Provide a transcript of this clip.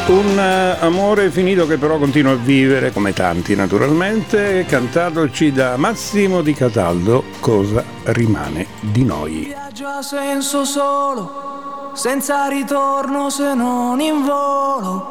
Un amore finito che però continua a vivere, come tanti naturalmente, cantatoci da Massimo Di Cataldo, Cosa rimane di noi. Viaggio a senso solo, senza ritorno se non in volo.